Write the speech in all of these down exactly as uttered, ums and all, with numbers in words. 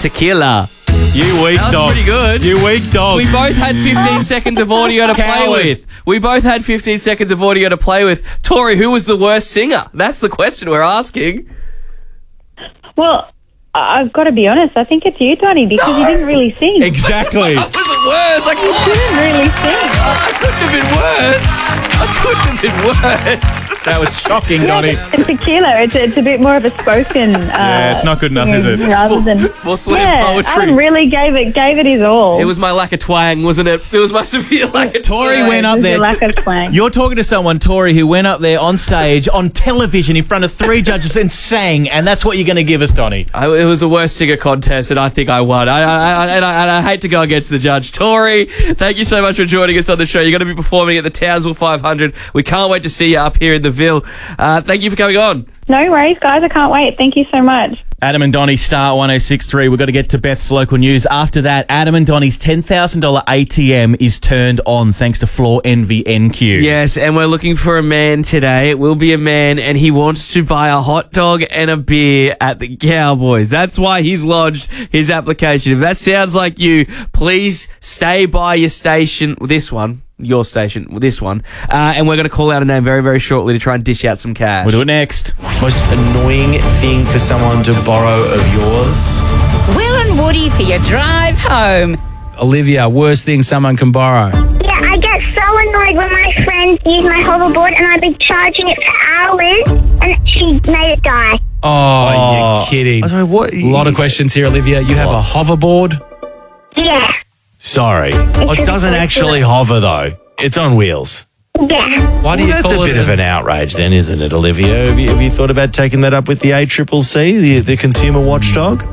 Tequila. You weak That was dog. pretty good. You weak dog. We both had fifteen seconds of audio to play Coward. with. We both had fifteen seconds of audio to play with. Tori, who was the worst singer? That's the question we're asking. Well, I- I've got to be honest. I think it's you, Donnie, because you didn't really sing. Exactly. That was the worst. I You couldn't, didn't really sing. I couldn't have been worse. I couldn't have been worse. That was shocking, Yeah, Donnie. but it's tequila. It's a, it's a bit more of a spoken. Uh, Yeah, it's not good enough, is it? Rather than More slam yeah, poetry. Adam really gave it gave it his all. It was my lack of twang, wasn't it? It was my severe lack of Tori twang. went up There's there. a lack of twang. You're talking to someone, Tori, who went up there on stage, on television, in front of three judges and sang, and that's what you're going to give us, Donnie. I, it was a worst singer contest, and I think I won. I, I, I, and, I, and I hate to go against the judge. Tori, thank you so much for joining us on the show. You're going to be performing at the Townsville five hundred. We can't wait to see you up here in the Ville. Uh, thank you for coming on. No worries, guys. I can't wait. Thank you so much. Adam and Donnie, star one oh six point three. We've got to get to Beth's local news. After that, Adam and Donnie's ten thousand dollars A T M is turned on thanks to Floor Envy N Q. Yes, and we're looking for a man today. It will be a man, and he wants to buy a hot dog and a beer at the Cowboys. That's why he's lodged his application. If that sounds like you, please stay by your station. This one. Your station, this one. Uh, and we're going to call out a name very, very shortly to try and dish out some cash. We'll do it next. Most annoying thing for someone to borrow of yours? Will and Woody for your drive home. Olivia, worst thing someone can borrow. Yeah, I get so annoyed when my friends use my hoverboard and I've been charging it for hours and she made it die. Oh, you're kidding. I don't know what. A lot of questions here, Olivia. You have a hoverboard? Yeah, Sorry. It doesn't actually hover, though. It's on wheels. yeah. Why do you That's a call bit it of an outrage then, isn't it, Olivia? Have you, have you thought about taking that up with the A C C C, the, the consumer watchdog?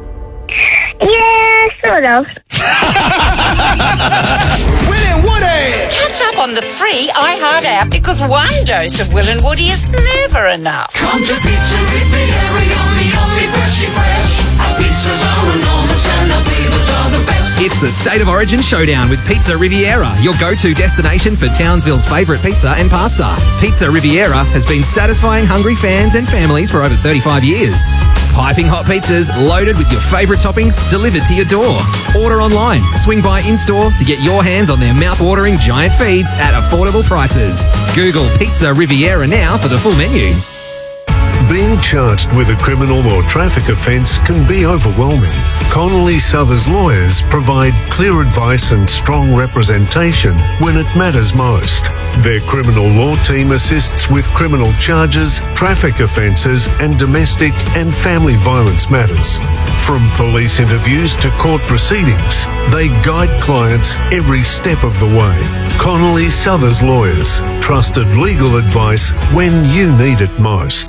Yeah, sort of. Will and Woody. Catch up on the free iHeart app because one dose of Will and Woody is never enough. Come to Pizza Riviera, yummy, yummy, freshy fresh. Our pizzas are enormous and our flavors are the best. It's the State of Origin Showdown with Pizza Riviera, your go-to destination for Townsville's favourite pizza and pasta. Pizza Riviera has been satisfying hungry fans and families for over thirty-five years. Piping hot pizzas loaded with your favourite toppings delivered to your door. Order online, swing by in-store to get your hands on their mouth-watering giant feeds at affordable prices. Google Pizza Riviera now for the full menu. Being charged with a criminal or traffic offence can be overwhelming. Connolly Southers lawyers provide clear advice and strong representation when it matters most. Their criminal law team assists with criminal charges, traffic offences and domestic and family violence matters. From police interviews to court proceedings, they guide clients every step of the way. Connolly Southers lawyers, trusted legal advice when you need it most.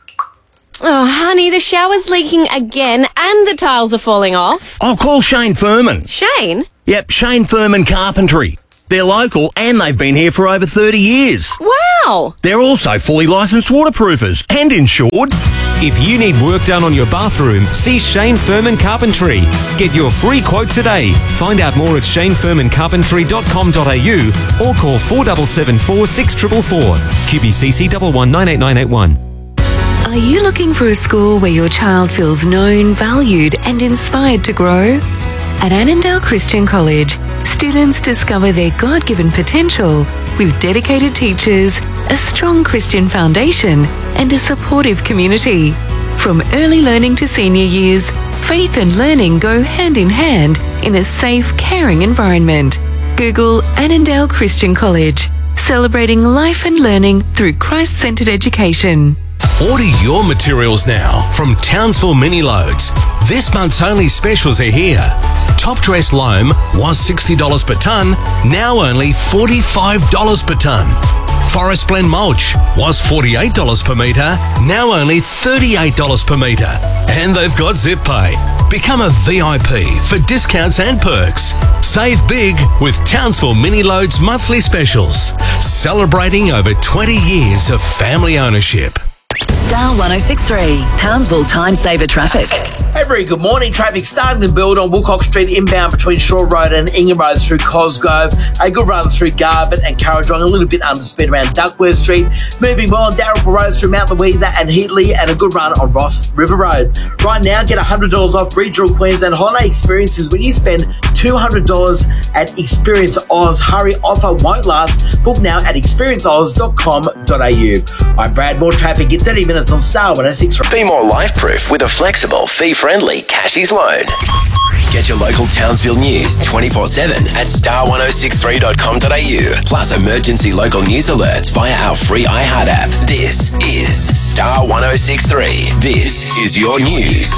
Oh, honey, the shower's leaking again and the tiles are falling off. I'll call Shane Furman. Shane? Yep, Shane Furman Carpentry. They're local and they've been here for over thirty years. Wow! They're also fully licensed waterproofers and insured. If you need work done on your bathroom, see Shane Furman Carpentry. Get your free quote today. Find out more at shane furman carpentry dot com dot a u or call four seven seven four, six four four four. Q B C C one one nine eight nine eight one. Are you looking for a school where your child feels known, valued and inspired to grow? At Annandale Christian College, students discover their God-given potential with dedicated teachers, a strong Christian foundation and a supportive community. From early learning to senior years, faith and learning go hand in hand in a safe, caring environment. Google Annandale Christian College, celebrating life and learning through Christ-centered education. Order your materials now from Townsville Mini Loads. This month's only specials are here. Top dress loam was sixty dollars per tonne, now only forty-five dollars per tonne. Forest blend mulch was forty-eight dollars per metre, now only thirty-eight dollars per metre. And they've got Zip Pay. Become a V I P for discounts and perks. Save big with Townsville Mini Loads monthly specials. Celebrating over twenty years of family ownership. Star one oh six point three, Townsville Time Saver Traffic. Hey, very good morning. Traffic starting to build on Wilcox Street inbound between Shore Road and Ingham Road through Cosgrove. A good run through Garbutt and Currajong. A little bit under speed around Duckworth Street. Moving well on Dalrymple Road through Mount Louisa and Heatley, and a good run on Ross River Road. Right now, get one hundred dollars off Regional Queensland holiday experiences when you spend two hundred dollars at Experience Oz. Hurry, offer won't last. Book now at experience oz dot com dot a u. I'm Brad. More traffic in thirty minutes on Star one oh six. Be more life-proof with a flexible, fee-friendly Cashies loan. Get your local Townsville news twenty-four seven at star ten sixty-three dot com dot a u. Plus emergency local news alerts via our free iHeart app. This is Star ten sixty-three. This is your news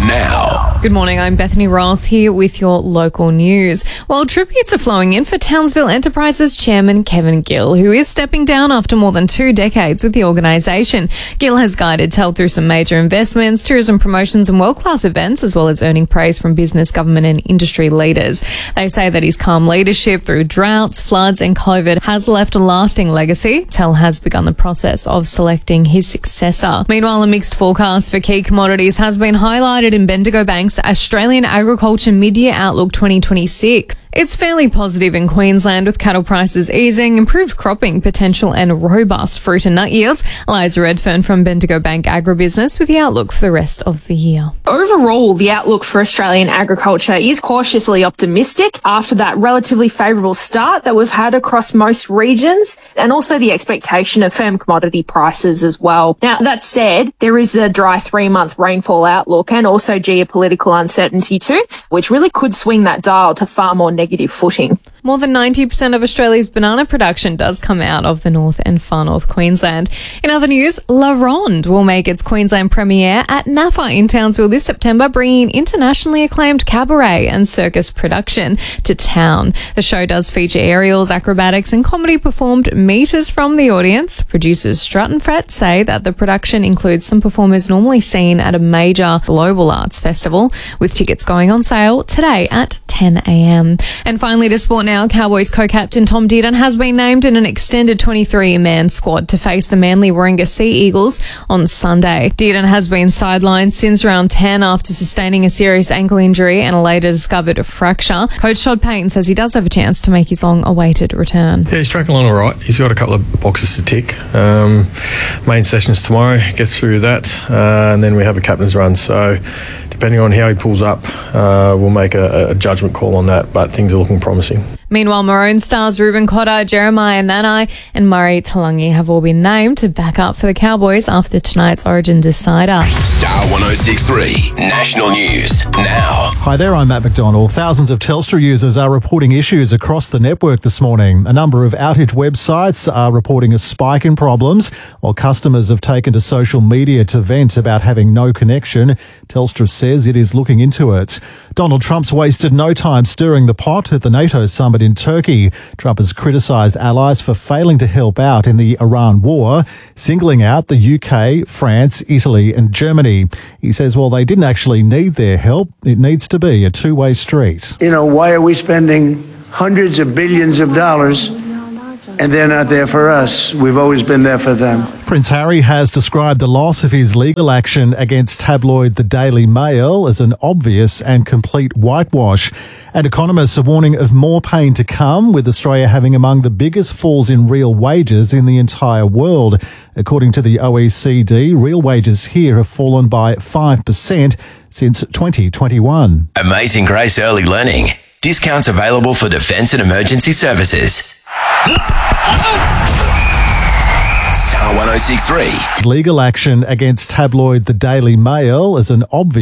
now. Good morning, I'm Bethany Ross here with your local news. Well, tributes are flowing in for Townsville Enterprises chairman Kevin Gill, who is stepping down after more than two decades with the organisation. Gill has guided Tel through some major investments, tourism promotions and world-class events, as well as earning praise from business, government and industry leaders. They say that his calm leadership through droughts, floods and COVID has left a lasting legacy. Tel has begun the process of selecting his successor. Meanwhile, a mixed forecast for key commodities has been highlighted in Bendigo Bank's Australian Agriculture Mid-Year Outlook twenty twenty-six. It's fairly positive in Queensland, with cattle prices easing, improved cropping potential and robust fruit and nut yields. Eliza Redfern from Bendigo Bank Agribusiness with the outlook for the rest of the year. Overall, the outlook for Australian agriculture is cautiously optimistic after that relatively favourable start that we've had across most regions, and also the expectation of firm commodity prices as well. Now, that said, there is the dry three-month rainfall outlook and also geopolitical uncertainty too, which really could swing that dial to far more negative footing. More than ninety percent of Australia's banana production does come out of the north and far north Queensland. In other news, La Ronde will make its Queensland premiere at N A F A in Townsville this September, bringing internationally acclaimed cabaret and circus production to town. The show does feature aerials, acrobatics and comedy performed metres from the audience. Producers Strut and Fret say that the production includes some performers normally seen at a major global arts festival, with tickets going on sale today at ten a.m. And finally to sport now, Cowboys co-captain Tom Dearden has been named in an extended twenty-three man squad to face the Manly Warringah Sea Eagles on Sunday. Dearden has been sidelined since round ten after sustaining a serious ankle injury and a later discovered fracture. Coach Todd Payton says he does have a chance to make his long-awaited return. Yeah, he's tracking along all right. He's got a couple of boxes to tick. Um, main sessions tomorrow, gets through that, uh, and then we have a captain's run. So depending on how he pulls up, uh, we'll make a, a judgment call on that, but things are looking promising. Meanwhile, Maroon stars Ruben Cotter, Jeremiah Nanai and Murray Talangi have all been named to back up for the Cowboys after tonight's Origin decider. Star ten sixty-three National News now. Hi there, I'm Matt McDonald. Thousands of Telstra users are reporting issues across the network this morning. A number of outage websites are reporting a spike in problems, while customers have taken to social media to vent about having no connection. Telstra says it is looking into it. Donald Trump's wasted no time stirring the pot at the NATO summit in Turkey. Trump has criticised allies for failing to help out in the Iran war, singling out the U K, France, Italy and Germany. He says, well, they didn't actually need their help. It needs to be a two-way street. You know, why are we spending hundreds of billions of dollars and they're not there for us? We've always been there for them. Prince Harry has described the loss of his legal action against tabloid The Daily Mail as an obvious and complete whitewash. And economists are warning of more pain to come, with Australia having among the biggest falls in real wages in the entire world. According to the O E C D, real wages here have fallen by five percent since twenty twenty-one. Amazing Grace Early Learning. Discounts available for defence and emergency services. Star ten sixty-three. Legal action against tabloid The Daily Mail as an obvious